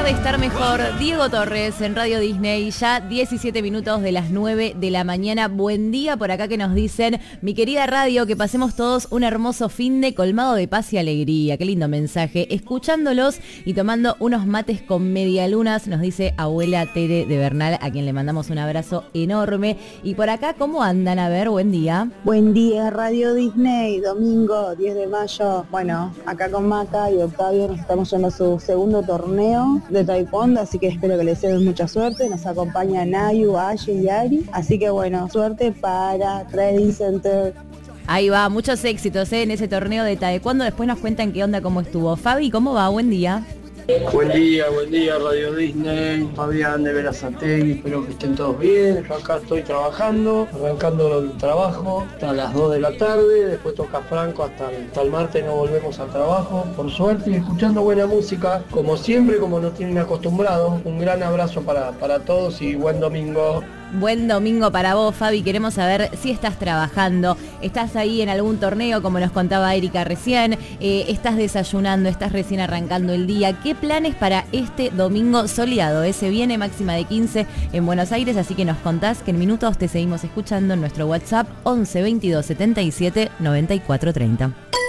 de estar mejor. Diego Torres en Radio Disney, ya 17 minutos de las 9 de la mañana. Buen día por acá que nos dicen, mi querida radio, que pasemos todos un hermoso finde colmado de paz y alegría. Qué lindo mensaje. Escuchándolos y tomando unos mates con medialunas, nos dice abuela Tere de Bernal, a quien le mandamos un abrazo enorme. Y por acá, ¿cómo andan? A ver, buen día. Buen día, Radio Disney, domingo 10 de mayo. Bueno, acá con Maca y Octavio nos estamos yendo a su segundo torneo de taekwondo, así que espero que les den mucha suerte. Nos acompaña Nayu, Aye y Ari, así que bueno, suerte para Trading Center. Ahí va, muchos éxitos en ese torneo de taekwondo. Después nos cuentan qué onda, cómo estuvo. Fabi, ¿cómo va? Buen día. Buen día, Radio Disney, Fabián de Verazategui, espero que estén todos bien. Yo acá estoy trabajando, arrancando el trabajo hasta las 2 de la tarde, después toca Franco hasta el martes, no volvemos al trabajo, por suerte, y escuchando buena música, como siempre, como nos tienen acostumbrados. Un gran abrazo para todos y buen domingo. Buen domingo para vos, Fabi. Queremos saber si estás trabajando, estás ahí en algún torneo, como nos contaba Erika recién, estás desayunando, estás recién arrancando el día. ¿Qué planes para este domingo soleado? Se viene máxima de 15 en Buenos Aires, así que nos contás que en minutos te seguimos escuchando en nuestro WhatsApp 11 22 77 94 30.